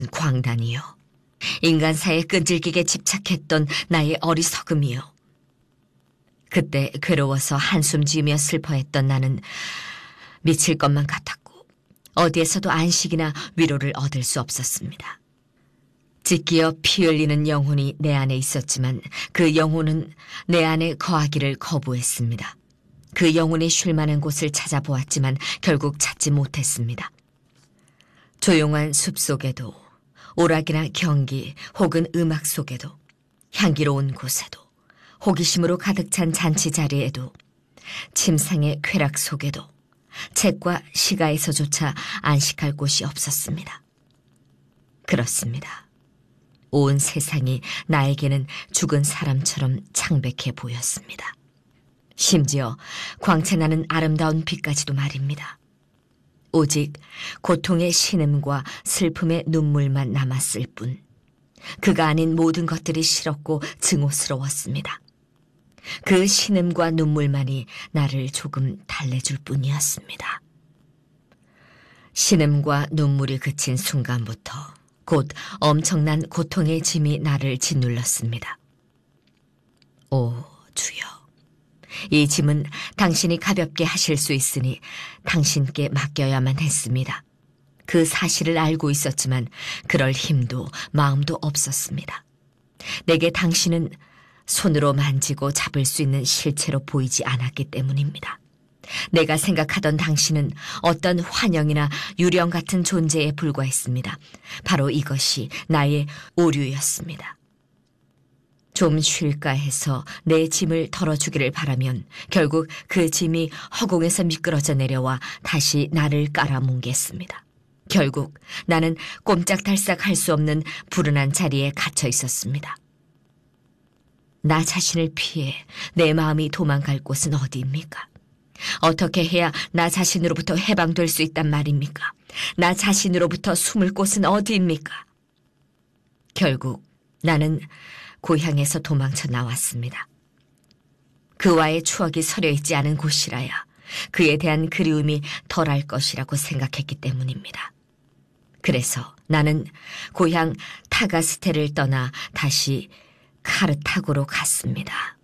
광단이요. 인간사에 끈질기게 집착했던 나의 어리석음이요. 그때 괴로워서 한숨 지으며 슬퍼했던 나는 미칠 것만 같았고 어디에서도 안식이나 위로를 얻을 수 없었습니다. 찢기어 피 흘리는 영혼이 내 안에 있었지만 그 영혼은 내 안에 거하기를 거부했습니다. 그 영혼이 쉴 만한 곳을 찾아보았지만 결국 찾지 못했습니다. 조용한 숲 속에도, 오락이나 경기 혹은 음악 속에도, 향기로운 곳에도, 호기심으로 가득 찬 잔치 자리에도, 침상의 쾌락 속에도, 책과 시가에서조차 안식할 곳이 없었습니다. 그렇습니다. 온 세상이 나에게는 죽은 사람처럼 창백해 보였습니다. 심지어 광채나는 아름다운 빛까지도 말입니다. 오직 고통의 신음과 슬픔의 눈물만 남았을 뿐, 그가 아닌 모든 것들이 싫었고 증오스러웠습니다. 그 신음과 눈물만이 나를 조금 달래줄 뿐이었습니다. 신음과 눈물이 그친 순간부터 곧 엄청난 고통의 짐이 나를 짓눌렀습니다. 오, 주여, 이 짐은 당신이 가볍게 하실 수 있으니 당신께 맡겨야만 했습니다. 그 사실을 알고 있었지만 그럴 힘도 마음도 없었습니다. 내게 당신은 손으로 만지고 잡을 수 있는 실체로 보이지 않았기 때문입니다. 내가 생각하던 당신은 어떤 환영이나 유령 같은 존재에 불과했습니다. 바로 이것이 나의 오류였습니다. 좀 쉴까 해서 내 짐을 덜어주기를 바라면 결국 그 짐이 허공에서 미끄러져 내려와 다시 나를 깔아뭉갰습니다. 결국 나는 꼼짝달싹 할 수 없는 불운한 자리에 갇혀 있었습니다. 나 자신을 피해 내 마음이 도망갈 곳은 어디입니까? 어떻게 해야 나 자신으로부터 해방될 수 있단 말입니까? 나 자신으로부터 숨을 곳은 어디입니까? 결국 나는 고향에서 도망쳐 나왔습니다. 그와의 추억이 서려있지 않은 곳이라야 그에 대한 그리움이 덜할 것이라고 생각했기 때문입니다. 그래서 나는 고향 타가스테를 떠나 다시 카르타고로 갔습니다.